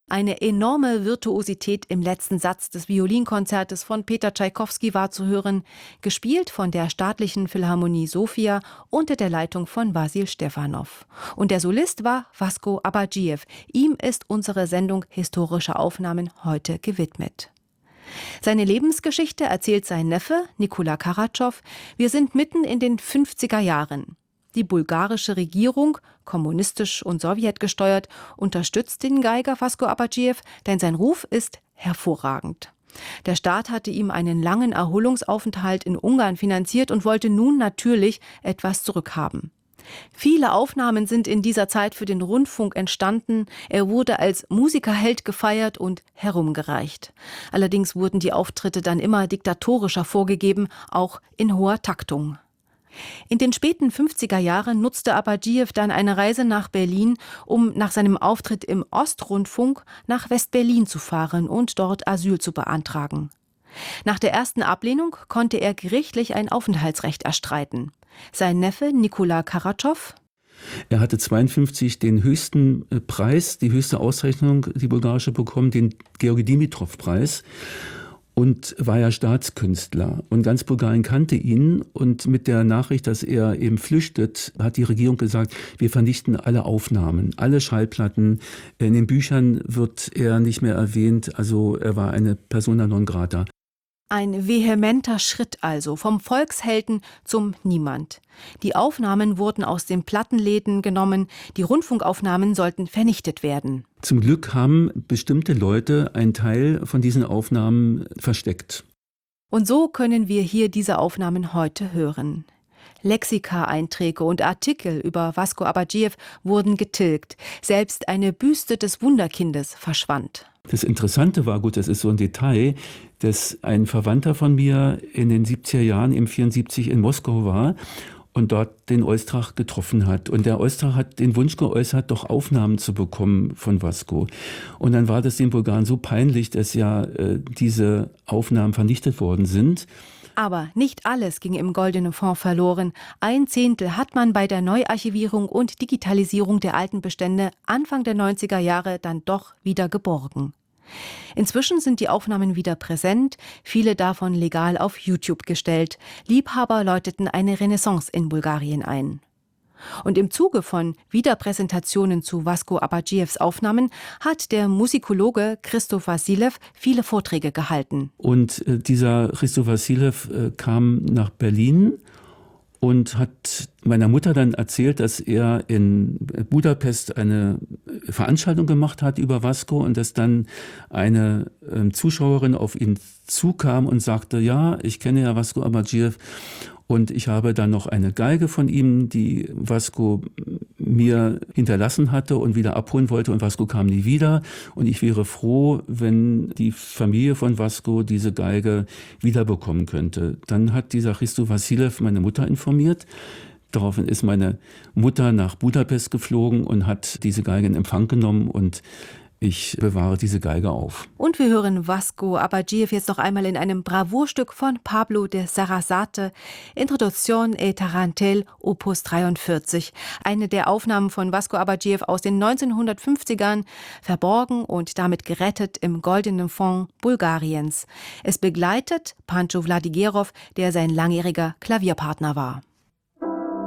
Eine enorme Virtuosität im letzten Satz des Violinkonzertes von Peter Tschaikowski war zu hören, gespielt von der Staatlichen Philharmonie Sofia unter der Leitung von Wasyl Stefanow. Und der Solist war Vasko Abadjiew. Ihm ist unsere Sendung Historische Aufnahmen heute gewidmet. Seine Lebensgeschichte erzählt sein Neffe Nikola Karatschov. Wir sind mitten in den 50er Jahren. Die bulgarische Regierung, kommunistisch und sowjetgesteuert, unterstützt den Geiger Vasko Abadjiew, denn sein Ruf ist hervorragend. Der Staat hatte ihm einen langen Erholungsaufenthalt in Ungarn finanziert und wollte nun natürlich etwas zurückhaben. Viele Aufnahmen sind in dieser Zeit für den Rundfunk entstanden. Er wurde als Musikerheld gefeiert und herumgereicht. Allerdings wurden die Auftritte dann immer diktatorischer vorgegeben, auch in hoher Taktung. In den späten 50er Jahren nutzte Abadjiew dann eine Reise nach Berlin, um nach seinem Auftritt im Ostrundfunk nach West-Berlin zu fahren und dort Asyl zu beantragen. Nach der ersten Ablehnung konnte er gerichtlich ein Aufenthaltsrecht erstreiten. Sein Neffe Nikola Karatschov: Er hatte 1952 den höchsten Preis, die höchste Auszeichnung, die bulgarische, bekommen, den Georgi-Dimitrov-Preis. Und war ja Staatskünstler. Und ganz Bulgarien kannte ihn. Und mit der Nachricht, dass er eben flüchtet, hat die Regierung gesagt, wir vernichten alle Aufnahmen, alle Schallplatten. In den Büchern wird er nicht mehr erwähnt. Also er war eine Persona non grata. Ein vehementer Schritt also, vom Volkshelden zum Niemand. Die Aufnahmen wurden aus den Plattenläden genommen, die Rundfunkaufnahmen sollten vernichtet werden. Zum Glück haben bestimmte Leute einen Teil von diesen Aufnahmen versteckt. Und so können wir hier diese Aufnahmen heute hören. Lexika-Einträge und Artikel über Vasko Abadjiew wurden getilgt. Selbst eine Büste des Wunderkindes verschwand. Das Interessante war, gut, das ist so ein Detail, dass ein Verwandter von mir in den 70er Jahren, im 74 in Moskau war und dort den Oistrach getroffen hat. Und der Oistrach hat den Wunsch geäußert, doch Aufnahmen zu bekommen von Vasko. Und dann war das den Bulgaren so peinlich, dass ja diese Aufnahmen vernichtet worden sind. Aber nicht alles ging im Goldenen Fonds verloren. 1/10 hat man bei der Neuarchivierung und Digitalisierung der alten Bestände Anfang der 90er Jahre dann doch wieder geborgen. Inzwischen sind die Aufnahmen wieder präsent, viele davon legal auf YouTube gestellt. Liebhaber läuteten eine Renaissance in Bulgarien ein. Und im Zuge von Wiederpräsentationen zu Vasko Abadjiews Aufnahmen hat der Musikologe Christo Wasylew viele Vorträge gehalten. Und dieser Christo Wasylew kam nach Berlin und hat meiner Mutter dann erzählt, dass er in Budapest eine Veranstaltung gemacht hat über Vasko und dass dann eine Zuschauerin auf ihn zukam und sagte, ja, ich kenne ja Vasko Abadjiew und ich habe dann noch eine Geige von ihm, die Vasko mir hinterlassen hatte und wieder abholen wollte, und Vasko kam nie wieder und ich wäre froh, wenn die Familie von Vasko diese Geige wiederbekommen könnte. Dann hat dieser Christo Wasylew meine Mutter informiert. Daraufhin ist meine Mutter nach Budapest geflogen und hat diese Geige in Empfang genommen und ich bewahre diese Geige auf. Und wir hören Vasko Abadjiew jetzt noch einmal in einem Bravourstück von Pablo de Sarasate, Introduction et Tarantelle, Opus 43. Eine der Aufnahmen von Vasko Abadjiew aus den 1950ern, verborgen und damit gerettet im Goldenen Fonds Bulgariens. Es begleitet Pancho Vladigerov, der sein langjähriger Klavierpartner war.